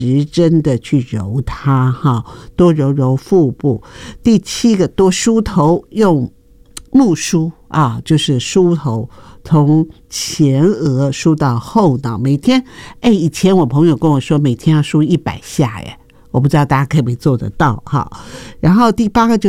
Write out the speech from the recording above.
指针的去揉它哈，多揉揉腹部。第7个，多梳头，用木梳啊，就是梳头，从前额梳到后脑。每天，以前我朋友跟我说，每天要梳100下耶，我不知道大家可不可以做得到哈。然后第8个